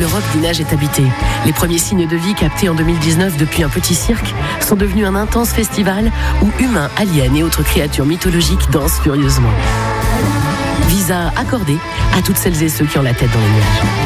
l'Europe des neiges est habitée. Les premiers signes de vie captés en 2019 depuis un petit cirque sont devenus un intense festival où humains, aliens et autres créatures mythologiques dansent furieusement. Visa accordé à toutes celles et ceux qui ont la tête dans les nuages.